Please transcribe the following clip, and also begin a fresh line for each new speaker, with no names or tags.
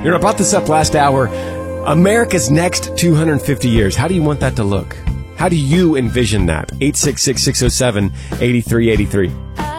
You know, I brought this up last hour. America's next 250 years. How do you want that to look? How do you envision that? 866-607-8383.